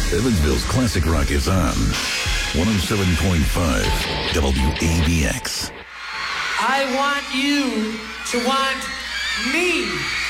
Evansville's classic rock is on 107.5 WABX. I want you to want me.